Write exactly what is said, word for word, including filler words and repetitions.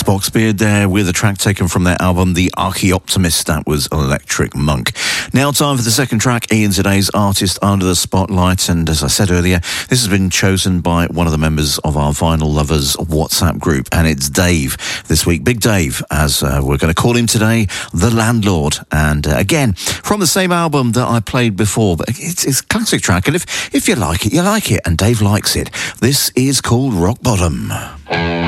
Boxbeard there with a track taken from their album The Archaeoptimist. That was Electric Monk. Now time for the second track, Ian today's artist under the spotlight, and as I said earlier, this has been chosen by one of the members of our Vinyl Lovers WhatsApp group, and it's Dave this week. Big Dave, as uh, we're going to call him today, The Landlord. And uh, again, from the same album that I played before, but it's, it's a classic track, and if, if you like it, you like it, and Dave likes it. This is called Rock Bottom.